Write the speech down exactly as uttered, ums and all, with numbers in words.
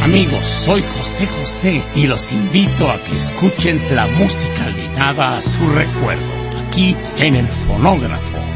Amigos, soy José José y los invito a que escuchen la música ligada a su recuerdo, aquí en el fonógrafo.